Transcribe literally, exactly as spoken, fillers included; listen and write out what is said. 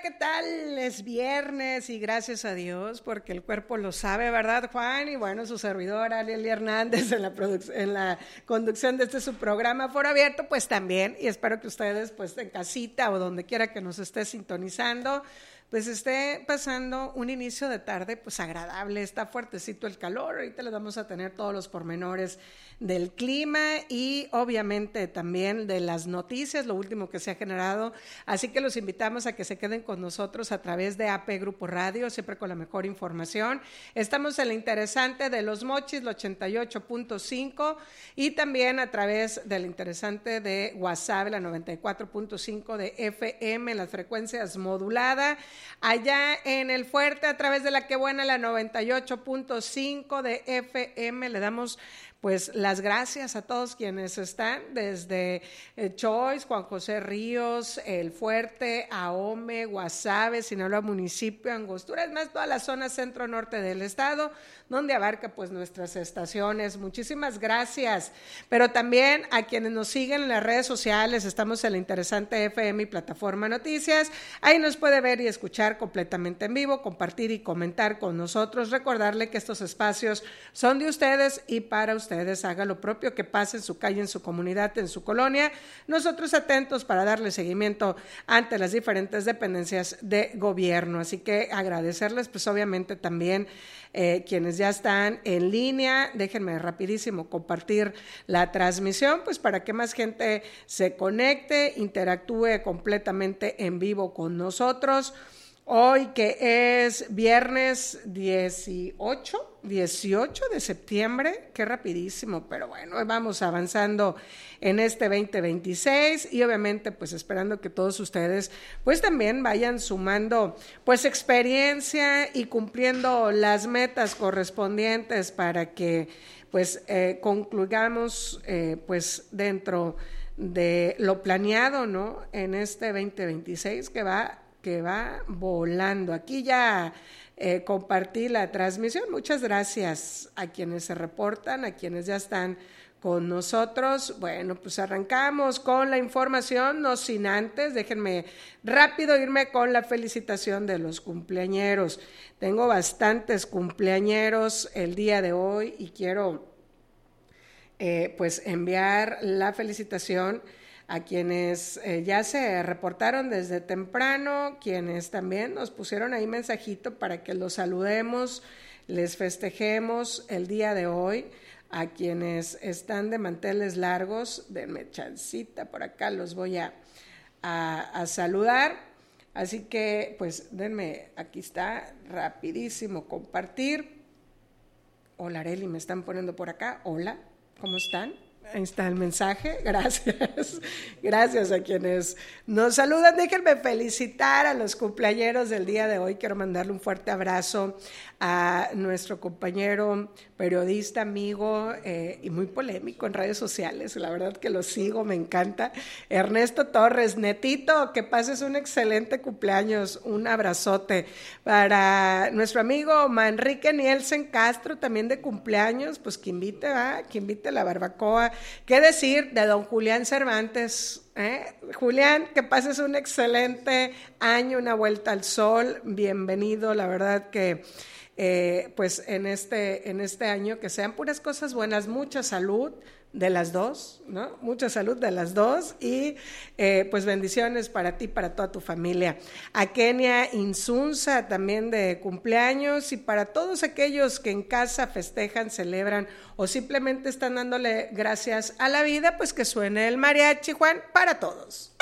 ¿qué tal? Es viernes y gracias a Dios porque el cuerpo lo sabe, ¿verdad, Juan? Y bueno, su servidora Lili Hernández en la, en la conducción de este su programa Foro Abierto, pues también, y espero que ustedes pues en casita o donde quiera que nos esté sintonizando, pues esté pasando un inicio de tarde pues agradable, está fuertecito el calor, ahorita les vamos a tener todos los pormenores del clima y obviamente también de las noticias, lo último que se ha generado, así que los invitamos a que se queden con nosotros a través de A P Grupo Radio, siempre con la mejor información. Estamos en la interesante de Los Mochis, el ochenta y ocho punto cinco, y también a través del interesante de Guasave, la noventa y cuatro punto cinco de F M, en las frecuencias moduladas. Allá en el Fuerte, a través de la Que Buena, la noventa y ocho punto cinco de F M, le damos pues las gracias a todos quienes están, desde eh, Choice, Juan José Ríos, El Fuerte, Ahome, Guasave, Sinaloa Municipio, Angostura, es más, toda la zona centro-norte del estado, donde abarca pues nuestras estaciones. Muchísimas gracias, pero también a quienes nos siguen en las redes sociales, estamos en la interesante F M y Plataforma Noticias, ahí nos puede ver y escuchar completamente en vivo, compartir y comentar con nosotros, recordarle que estos espacios son de ustedes y para ustedes. Ustedes haga lo propio, que pase en su calle, en su comunidad, en su colonia. Nosotros atentos para darle seguimiento ante las diferentes dependencias de gobierno. Así que agradecerles, pues obviamente también eh, quienes ya están en línea. Déjenme rapidísimo compartir la transmisión, pues para que más gente se conecte, interactúe completamente en vivo con nosotros. Hoy que es viernes dieciocho, dieciocho de septiembre, qué rapidísimo, pero bueno, vamos avanzando en este veinte veintiséis y obviamente pues esperando que todos ustedes pues también vayan sumando pues experiencia y cumpliendo las metas correspondientes para que pues eh, concluyamos eh, pues dentro de lo planeado, ¿no? En este veinte veintiséis que va que va volando. Aquí ya eh, compartí la transmisión. Muchas gracias a quienes se reportan, a quienes ya están con nosotros. Bueno, pues arrancamos con la información, no sin antes, déjenme rápido irme con la felicitación de los cumpleañeros. Tengo bastantes cumpleañeros el día de hoy y quiero eh, pues enviar la felicitación a quienes eh, ya se reportaron desde temprano, quienes también nos pusieron ahí mensajito para que los saludemos, les festejemos el día de hoy, a quienes están de manteles largos, denme chancita, por acá los voy a, a, a saludar, así que pues denme, aquí está, rapidísimo compartir. Hola Areli, me están poniendo por acá, hola, ¿cómo están? Ahí está el mensaje, gracias, gracias a quienes nos saludan. Déjenme felicitar a los cumpleañeros del día de hoy, quiero mandarle un fuerte abrazo a nuestro compañero periodista, amigo eh, y muy polémico en redes sociales, la verdad que lo sigo, me encanta, Ernesto Torres. Netito, que pases un excelente cumpleaños, un abrazote para nuestro amigo Manrique Nielsen Castro, también de cumpleaños, pues que invite, ¿va? Que invite la barbacoa. ¿Qué decir de don Julián Cervantes? ¿Eh? Julián, que pases un excelente año, una vuelta al sol, bienvenido, la verdad que eh, pues en este, en este año que sean puras cosas buenas, mucha salud de las dos, ¿no? Mucha salud de las dos y eh, pues bendiciones para ti, para toda tu familia. A Kenia Insunza también de cumpleaños y para todos aquellos que en casa festejan, celebran o simplemente están dándole gracias a la vida, pues que suene el mariachi, Juan, para todos.